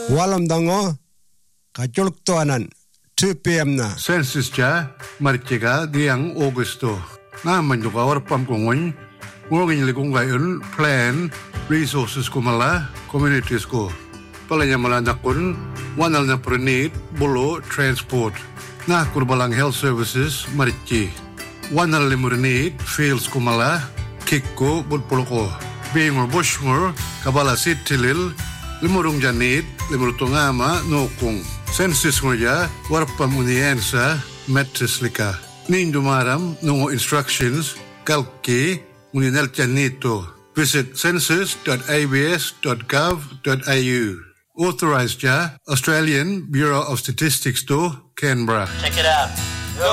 Walam dango kajoluk toanan 2 p.m. na. Census ja marchega diang Augusto. Na manjuka warpam kongon ngogin likung gayon plan resources kumala communities ko. Palanya malanakun wanal na prenit bolo transport. Na kurbalang health services marchi. Wanal limurnit fields kumala kikko budpoloko. Bingor bushmor kabala sitilil limurung janit limurutungama nokung. Census ngoja warpam uniensa metrislika. Nindumaram nungo instructions kalki uninel janito. Visit census.abs.gov.au. Authorized ja Australian Bureau of Statistics to Canberra. Check it out.